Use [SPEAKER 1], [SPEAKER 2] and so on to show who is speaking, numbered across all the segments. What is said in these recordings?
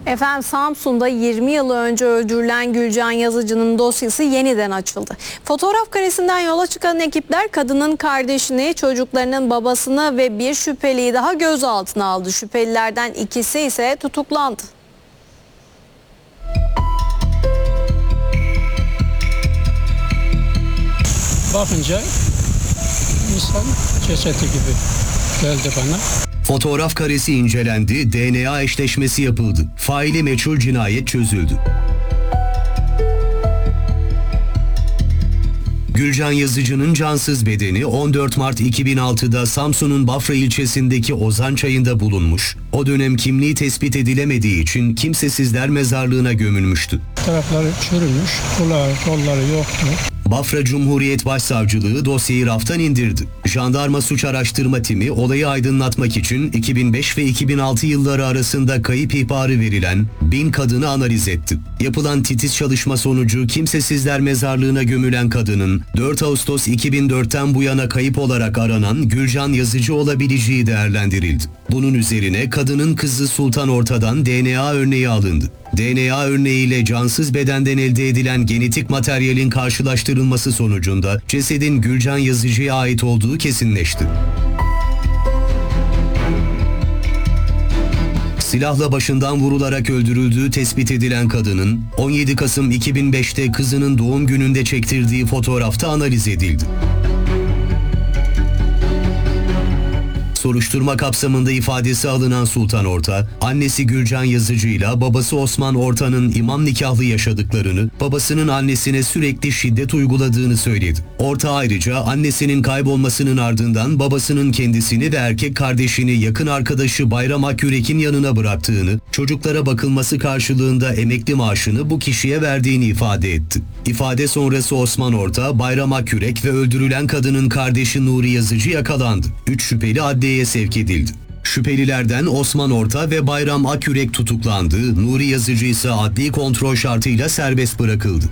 [SPEAKER 1] Efendim, Samsun'da 20 yıl önce öldürülen Gülcan Yazıcı'nın dosyası yeniden açıldı. Fotoğraf karesinden yola çıkan ekipler kadının kardeşini, çocuklarının babasını ve bir şüpheliyi daha gözaltına aldı. Şüphelilerden ikisi ise tutuklandı.
[SPEAKER 2] Bakınca insan cesedi gibi geldi bana.
[SPEAKER 3] Fotoğraf karesi incelendi, DNA eşleşmesi yapıldı. Faili meçhul, cinayet çözüldü. Gülcan Yazıcı'nın cansız bedeni 14 Mart 2006'da Samsun'un Bafra ilçesindeki Ozan Çayı'nda bulunmuş. O dönem kimliği tespit edilemediği için kimsesizler mezarlığına gömülmüştü.
[SPEAKER 2] Tarafları çürümüş, kulağı, kolları yoktu.
[SPEAKER 3] Bafra Cumhuriyet Başsavcılığı dosyayı raftan indirdi. Jandarma Suç Araştırma Timi olayı aydınlatmak için 2005 ve 2006 yılları arasında kayıp ihbarı verilen 1000 kadını analiz etti. Yapılan titiz çalışma sonucu kimsesizler mezarlığına gömülen kadının 4 Ağustos 2004'ten bu yana kayıp olarak aranan Gülcan Yazıcı olabileceği değerlendirildi. Bunun üzerine kadının kızı Sultan Orta'dan DNA örneği alındı. DNA örneğiyle cansız bedenden elde edilen genetik materyalin karşılaştırılması sonucunda cesedin Gülcan Yazıcı'ya ait olduğu kesinleşti. Silahla başından vurularak öldürüldüğü tespit edilen kadının 17 Kasım 2005'te kızının doğum gününde çektirdiği fotoğrafta analiz edildi. Soruşturma kapsamında ifadesi alınan Sultan Orta, annesi Gülcan Yazıcı ile babası Osman Orta'nın imam nikahlı yaşadıklarını, babasının annesine sürekli şiddet uyguladığını söyledi. Orta ayrıca annesinin kaybolmasının ardından babasının kendisini ve erkek kardeşini yakın arkadaşı Bayram Akyürek'in yanına bıraktığını, çocuklara bakılması karşılığında emekli maaşını bu kişiye verdiğini ifade etti. İfade sonrası Osman Orta, Bayram Akyürek ve öldürülen kadının kardeşi Nuri Yazıcı yakalandı. 3 şüpheli adliyeye sevk edildi. Şüphelilerden Osman Orta ve Bayram Akyürek tutuklandı. Nuri Yazıcı ise adli kontrol şartıyla serbest bırakıldı.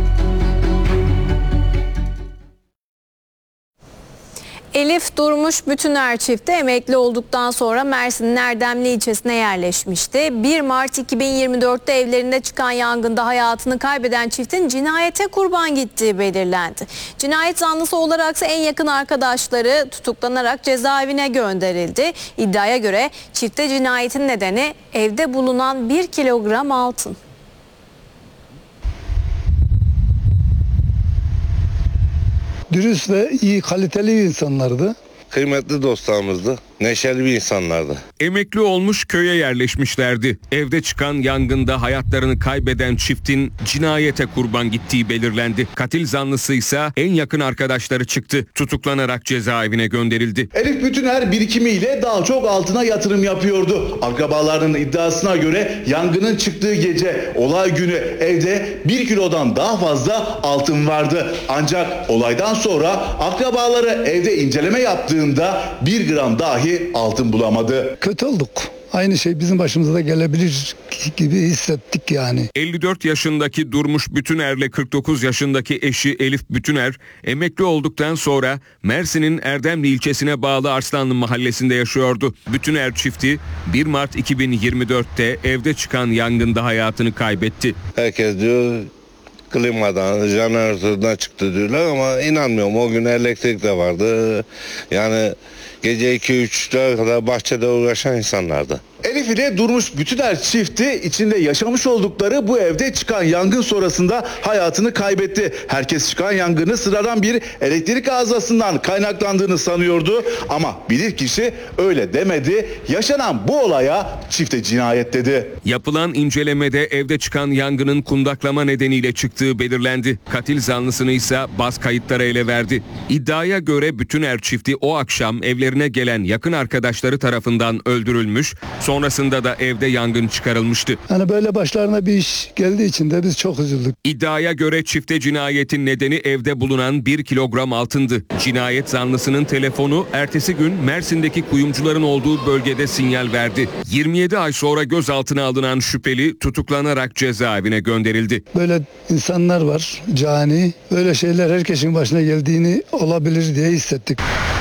[SPEAKER 1] Elif Durmuş Bütüner çifti emekli olduktan sonra Mersin'in Erdemli ilçesine yerleşmişti. 1 Mart 2024'te evlerinde çıkan yangında hayatını kaybeden çiftin cinayete kurban gittiği belirlendi. Cinayet zanlısı olaraksa en yakın arkadaşları tutuklanarak cezaevine gönderildi. İddiaya göre çifte cinayetin nedeni evde bulunan 1 kilogram altın.
[SPEAKER 4] Dürüst ve iyi, kaliteli insanlardı.
[SPEAKER 5] Kıymetli dostlarımızdı. Neşeli bir insanlardı.
[SPEAKER 6] Emekli olmuş, köye yerleşmişlerdi. Evde çıkan yangında hayatlarını kaybeden çiftin cinayete kurban gittiği belirlendi. Katil zanlısı ise en yakın arkadaşları çıktı. Tutuklanarak cezaevine gönderildi.
[SPEAKER 7] Elif Bütüner birikimiyle daha çok altına yatırım yapıyordu. Akrabalarının iddiasına göre yangının çıktığı gece, olay günü evde 1 kilodan daha fazla altın vardı. Ancak olaydan sonra akrabaları evde inceleme yaptığında 1 gram dahi altın bulamadı.
[SPEAKER 4] Kötü olduk. Aynı şey bizim başımıza da gelebilir gibi hissettik yani.
[SPEAKER 6] 54 yaşındaki Durmuş Bütüner'le 49 yaşındaki eşi Elif Bütüner emekli olduktan sonra Mersin'in Erdemli ilçesine bağlı Arslanlı mahallesinde yaşıyordu. Bütüner çifti 1 Mart 2024'te evde çıkan yangında hayatını kaybetti.
[SPEAKER 5] Herkes diyor klimadan, jeneratörden çıktı diyorlar ama inanmıyorum. O gün elektrik de vardı. Yani gece 2-3'e kadar bahçede uğraşan insanlardı.
[SPEAKER 7] Elif ile Durmuş Bütüner çifti içinde yaşamış oldukları bu evde çıkan yangın sonrasında hayatını kaybetti. Herkes çıkan yangını sıradan bir elektrik arızasından kaynaklandığını sanıyordu ama bilirkişi öyle demedi. Yaşanan bu olaya çifte cinayet dedi.
[SPEAKER 6] Yapılan incelemede evde çıkan yangının kundaklama nedeniyle çıktığı belirlendi. Katil zanlısını ise baz kayıtları ele verdi. İddiaya göre Bütüner çifti o akşam evlerine gelen yakın arkadaşları tarafından öldürülmüş. Sonrasında da evde yangın çıkarılmıştı.
[SPEAKER 4] Hani böyle başlarına bir iş geldiği için de biz çok üzüldük.
[SPEAKER 6] İddiaya göre çifte cinayetin nedeni evde bulunan 1 kilogram altındı. Cinayet zanlısının telefonu ertesi gün Mersin'deki kuyumcuların olduğu bölgede sinyal verdi. 27 ay sonra gözaltına alınan şüpheli tutuklanarak cezaevine gönderildi.
[SPEAKER 4] Böyle insanlar var, cani. Böyle şeyler herkesin başına geldiğini olabilir diye hissettik.